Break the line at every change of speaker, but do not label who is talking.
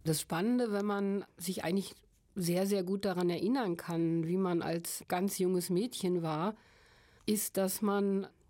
Das Spannende, wenn man sich eigentlich sehr, sehr gut daran erinnern kann, wie man als ganz junges Mädchen war, ist, dass man